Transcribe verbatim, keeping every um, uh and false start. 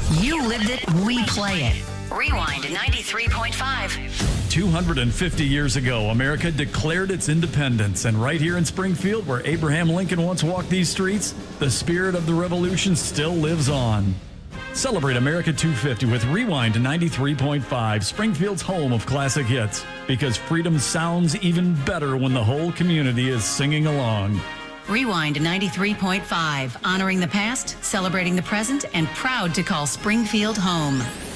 You lived it, we play it. Rewind ninety-three point five. two hundred fifty years ago, America declared its independence. And right here in Springfield, where Abraham Lincoln once walked these streets, the spirit of the revolution still lives on. Celebrate America two fifty with Rewind ninety-three point five, Springfield's home of classic hits. Because freedom sounds even better when the whole community is singing along. Rewind ninety-three point five, honoring the past, celebrating the present, and proud to call Springfield home.